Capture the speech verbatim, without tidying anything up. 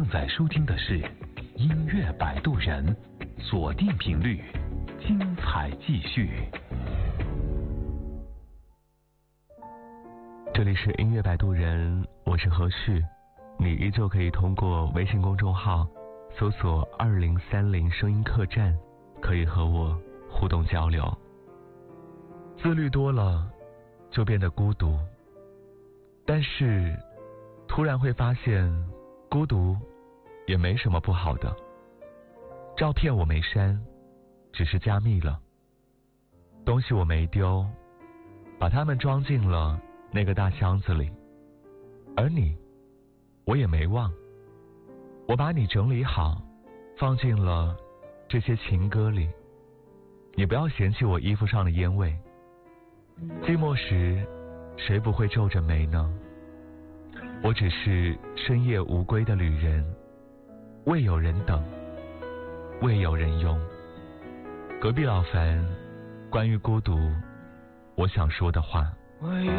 正在收听的是音乐摆渡人，锁定频率，精彩继续。 这里是音乐摆渡人，我是何旭，你依旧可以通过微信公众号搜索二零三零声音客栈，可以和我互动交流。自律多了就变得孤独，但是突然会发现孤独也没什么不好的。照片我没删，只是加密了。东西我没丢，把它们装进了那个大箱子里。而你我也没忘，我把你整理好，放进了这些情歌里。你不要嫌弃我衣服上的烟味，寂寞时谁不会皱着眉呢？我只是深夜无归的旅人，未有人等，未有人拥。隔壁老樊，关于孤独我想说的话。